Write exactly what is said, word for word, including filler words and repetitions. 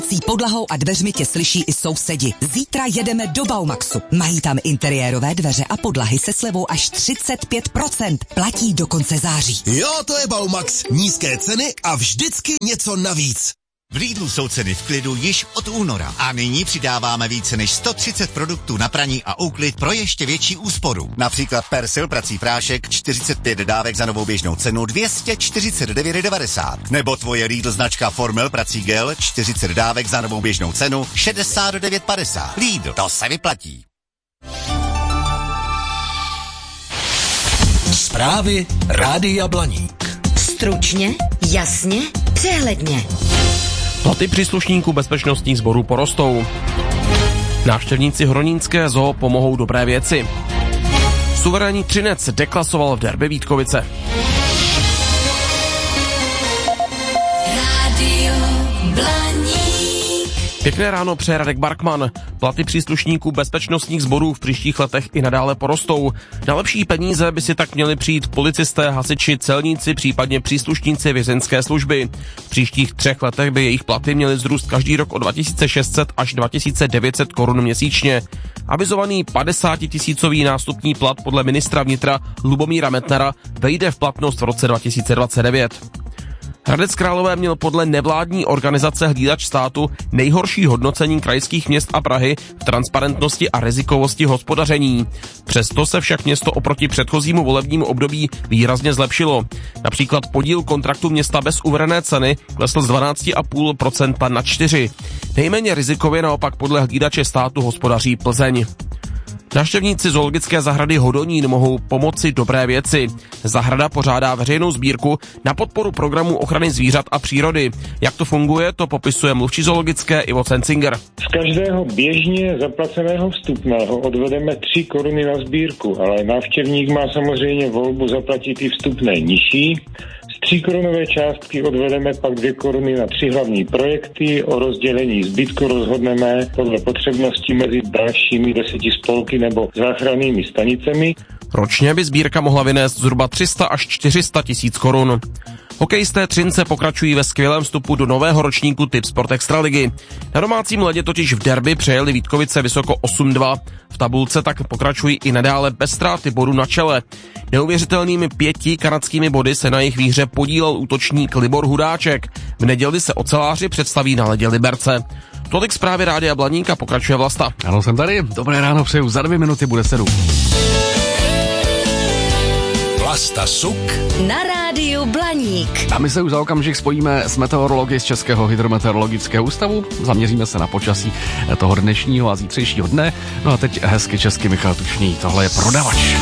S podlahou a dveřmi tě slyší i sousedi. Zítra jedeme do Baumaxu. Mají tam interiérové dveře a podlahy se slevou až třicet pět procent. Platí do konce září. Jo, to je Baumax. Nízké ceny a vždycky něco navíc. V Lidlu jsou ceny v klidu již od února a nyní přidáváme více než sto třicet produktů na praní a úklid pro ještě větší úsporu. Například Persil prací prášek čtyřicet pět dávek za novou běžnou cenu dvě stě čtyřicet devět devadesát. Nebo tvoje Lidl značka Formel prací gel čtyřicet dávek za novou běžnou cenu šedesát devět padesát. Lidl, to se vyplatí. Zprávy Rádia Blaník. Stručně, jasně, přehledně. Platy příslušníků bezpečnostních sborů porostou. Návštěvníci Hronínské zoo pomohou dobré věci. Suverénní Třinec deklasoval v derby Vítkovice. Rádio Blaník. Pěkné ráno přeje Radek Barkman. Platy příslušníků bezpečnostních sborů v příštích letech i nadále porostou. Na lepší peníze by si tak měli přijít policisté, hasiči, celníci, případně příslušníci vězeňské služby. V příštích třech letech by jejich platy měly vzrůst každý rok o dva tisíce šest set až dva tisíce devět set korun měsíčně. Avizovaný padesátitisícový nástupní plat podle ministra vnitra Lubomíra Metnara vejde v platnost v roce dva tisíce dvacet devět. Hradec Králové měl podle nevládní organizace Hlídač státu nejhorší hodnocení krajských měst a Prahy v transparentnosti a rizikovosti hospodaření. Přesto se však město oproti předchozímu volebnímu období výrazně zlepšilo. Například podíl kontraktu města bez uvedené ceny klesl z dvanáct celá pět procenta na čtyři. Nejméně rizikově naopak podle Hlídače státu hospodaří Plzeň. Návštěvníci zoologické zahrady Hodonín mohou pomoci dobré věci. Zahrada pořádá veřejnou sbírku na podporu programu ochrany zvířat a přírody. Jak to funguje, to popisuje mluvčí zoologické Ivo Cencinger. Z každého běžně zaplaceného vstupného odvedeme tři koruny na sbírku, ale návštěvník má samozřejmě volbu zaplatit i vstupné nižší. Z tříkorunové částky odvedeme pak dvě koruny na tři hlavní projekty, o rozdělení zbytku rozhodneme podle potřebnosti mezi dalšími deseti spolky nebo záchrannými stanicemi. Ročně by sbírka mohla vynést zhruba tři sta až čtyři sta tisíc korun. Hokejisté Třince pokračují ve skvělém vstupu do nového ročníku Tip Sport Extraligy. Na domácím ledě totiž v derby přejeli Vítkovice vysoko osm dva. V tabulce tak pokračují i nadále bez ztráty bodu na čele. Neuvěřitelnými pěti kanadskými body se na jejich výhře podílel útočník Libor Hudáček. V neděli se oceláři představí na ledě Liberce. Tolik zprávy Rádia Blaník a pokračuje Vlasta. Ano, jsem tady. Dobré ráno přeju. Za dvě minuty bude sedm. Vlasta Suk Na Rádiu Blaník. A my se už za okamžik spojíme s meteorology z Českého hydrometeorologického ústavu. Zaměříme se na počasí toho dnešního a zítřejšího dne. No a teď hezky česky Michal Tučný. Tohle je Prodavač.